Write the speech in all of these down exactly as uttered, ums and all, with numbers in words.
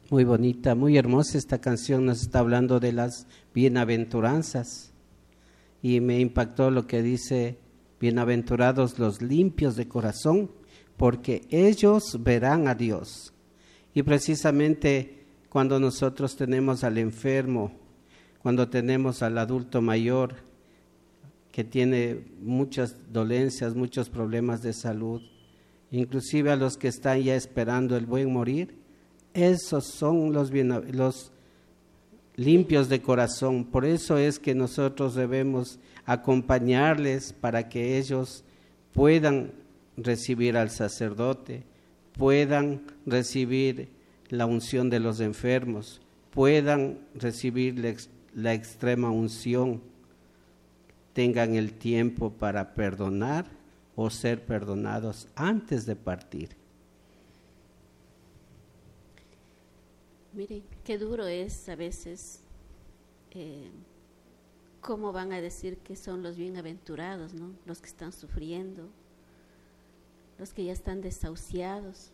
Muy bonita, muy hermosa esta canción, nos está hablando de las bienaventuranzas. Y me impactó lo que dice, bienaventurados los limpios de corazón, porque ellos verán a Dios. Y precisamente cuando nosotros tenemos al enfermo, cuando tenemos al adulto mayor que tiene muchas dolencias, muchos problemas de salud, inclusive a los que están ya esperando el buen morir, esos son los, bien, los limpios de corazón. Por eso es que nosotros debemos acompañarles para que ellos puedan recibir al sacerdote, puedan recibir la unción de los enfermos, puedan recibir la, la extrema unción, tengan el tiempo para perdonar o ser perdonados antes de partir. Miren, qué duro es a veces eh, cómo van a decir que son los bienaventurados, ¿no? Los que están sufriendo, los que ya están desahuciados.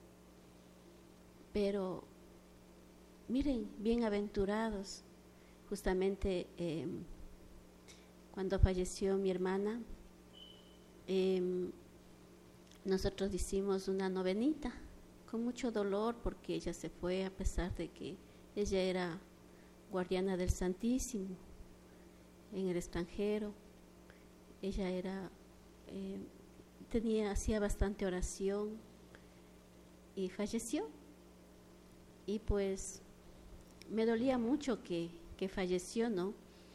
Pero miren, bienaventurados, justamente eh, cuando falleció mi hermana, eh, nosotros hicimos una novenita con mucho dolor porque ella se fue a pesar de que ella era guardiana del Santísimo en el extranjero. Ella era, eh, tenía, hacía bastante oración y falleció. Y pues me dolía mucho que, que falleció, ¿no?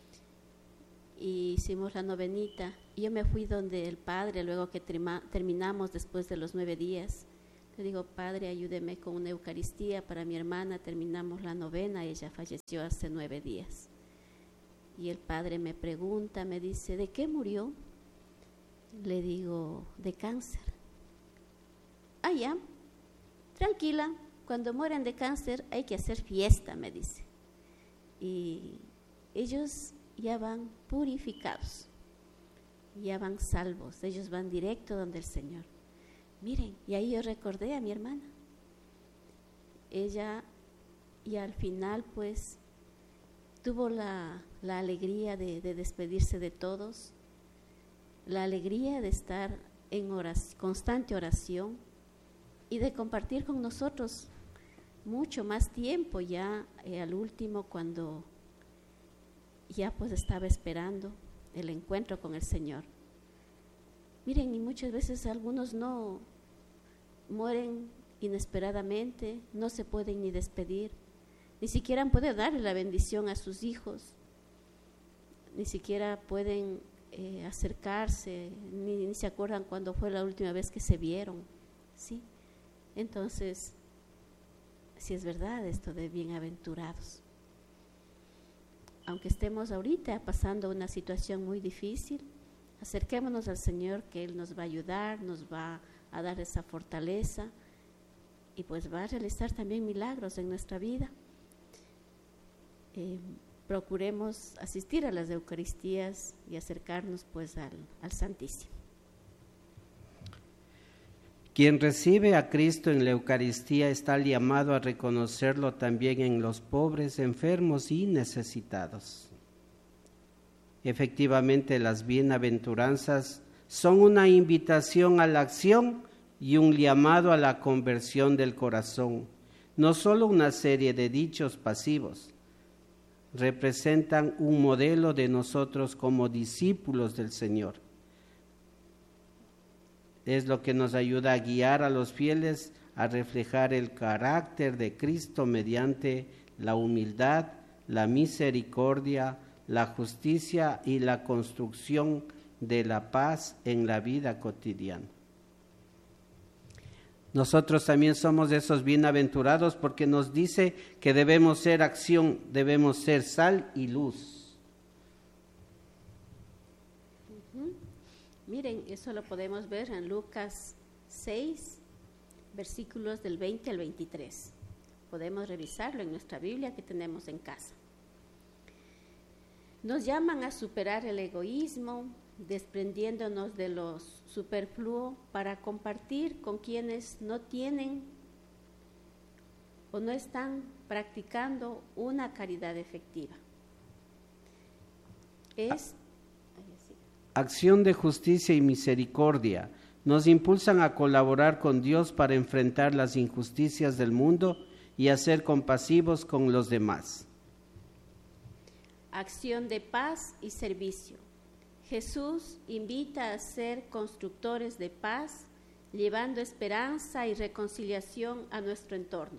Y hicimos la novenita. Y yo me fui donde el padre, luego que terma, terminamos después de los nueve días. Le digo, Padre, ayúdeme con una Eucaristía para mi hermana. Terminamos la novena, ella falleció hace nueve días. Y el padre me pregunta, me dice, ¿de qué murió? Le digo, de cáncer. Ah, ya, tranquila, cuando mueren de cáncer hay que hacer fiesta, me dice. Y ellos ya van purificados, ya van salvos, ellos van directo donde el Señor. Miren, y ahí yo recordé a mi hermana. Ella, y al final pues, tuvo la, la alegría de, de despedirse de todos, la alegría de estar en oración, constante oración y de compartir con nosotros mucho más tiempo ya eh, al último cuando ya pues estaba esperando el encuentro con el Señor. Miren, y muchas veces algunos no mueren inesperadamente, no se pueden ni despedir, ni siquiera pueden darle la bendición a sus hijos, ni siquiera pueden eh, acercarse, ni, ni se acuerdan cuándo fue la última vez que se vieron, ¿sí? Entonces, sí es verdad esto de bienaventurados. Aunque estemos ahorita pasando una situación muy difícil, acerquémonos al Señor, que Él nos va a ayudar, nos va a dar esa fortaleza y pues va a realizar también milagros en nuestra vida. Eh, procuremos asistir a las Eucaristías y acercarnos pues al, al Santísimo. Quien recibe a Cristo en la Eucaristía está llamado a reconocerlo también en los pobres, enfermos y necesitados. Efectivamente, las bienaventuranzas son una invitación a la acción y un llamado a la conversión del corazón, no solo una serie de dichos pasivos. Representan un modelo de nosotros como discípulos del Señor. Es lo que nos ayuda a guiar a los fieles a reflejar el carácter de Cristo mediante la humildad, la misericordia, la justicia y la construcción de la paz en la vida cotidiana. Nosotros también somos de esos bienaventurados porque nos dice que debemos ser acción, debemos ser sal y luz. Uh-huh. Miren, eso lo podemos ver en Lucas seis, versículos del veinte al veintitrés. Podemos revisarlo en nuestra Biblia que tenemos en casa. Nos llaman a superar el egoísmo, desprendiéndonos de lo superfluo para compartir con quienes no tienen o no están practicando una caridad efectiva. Es acción de justicia y misericordia. Nos impulsan a colaborar con Dios para enfrentar las injusticias del mundo y a ser compasivos con los demás. Acción de paz y servicio. Jesús invita a ser constructores de paz, llevando esperanza y reconciliación a nuestro entorno.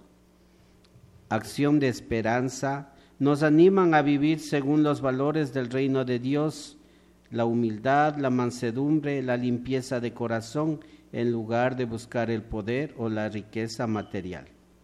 Acción de esperanza. Nos animan a vivir según los valores del reino de Dios, la humildad, la mansedumbre, la limpieza de corazón, en lugar de buscar el poder o la riqueza material.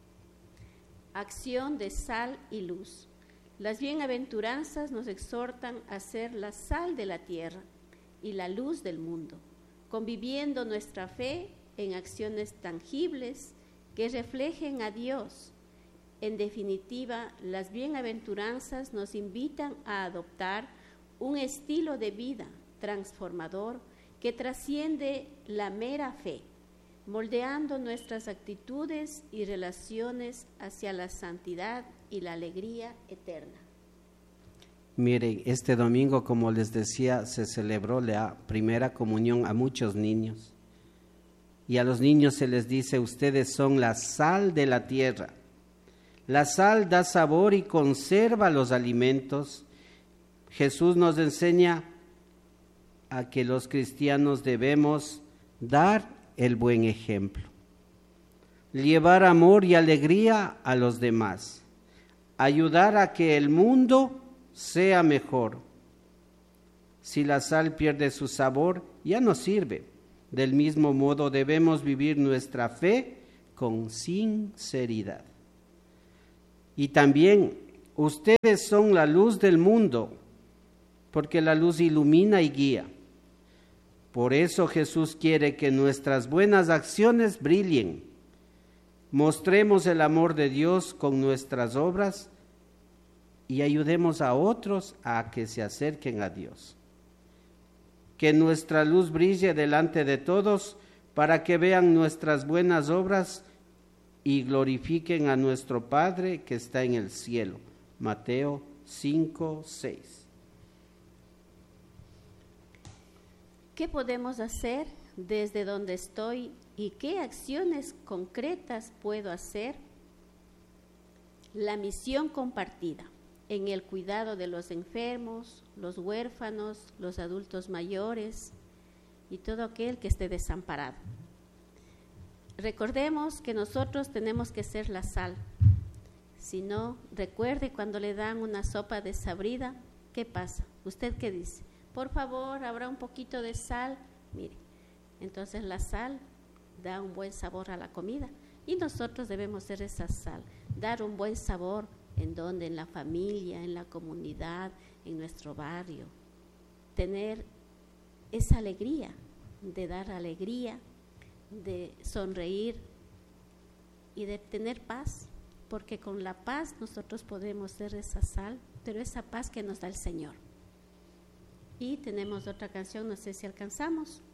Acción de sal y luz. Las bienaventuranzas nos exhortan a ser la sal de la tierra y la luz del mundo, conviviendo nuestra fe en acciones tangibles que reflejen a Dios. En definitiva, las bienaventuranzas nos invitan a adoptar un estilo de vida transformador que trasciende la mera fe, moldeando nuestras actitudes y relaciones hacia la santidad y la alegría eterna. Miren, este domingo, como les decía, se celebró la primera comunión a muchos niños. Y a los niños se les dice, ustedes son la sal de la tierra. La sal da sabor y conserva los alimentos. Jesús nos enseña a que los cristianos debemos dar el buen ejemplo, llevar amor y alegría a los demás, ayudar a que el mundo sea mejor. Si la sal pierde su sabor, ya no sirve. Del mismo modo debemos vivir nuestra fe con sinceridad. Y también ustedes son la luz del mundo, porque la luz ilumina y guía. Por eso Jesús quiere que nuestras buenas acciones brillen. Mostremos el amor de Dios con nuestras obras y ayudemos a otros a que se acerquen a Dios. Que nuestra luz brille delante de todos para que vean nuestras buenas obras y glorifiquen a nuestro Padre que está en el cielo. Mateo cinco, seis. ¿Qué podemos hacer desde donde estoy y qué acciones concretas puedo hacer? La misión compartida en el cuidado de los enfermos, los huérfanos, los adultos mayores y todo aquel que esté desamparado. Recordemos que nosotros tenemos que ser la sal. Si no, recuerde cuando le dan una sopa desabrida, ¿qué pasa? ¿Usted qué dice? Por favor, habrá un poquito de sal. Mire, entonces la sal da un buen sabor a la comida y nosotros debemos ser esa sal, dar un buen sabor en donde, en la familia, en la comunidad, en nuestro barrio, tener esa alegría, de dar alegría, de sonreír y de tener paz, porque con la paz nosotros podemos ser esa sal, pero esa paz que nos da el Señor. Y tenemos otra canción, no sé si alcanzamos.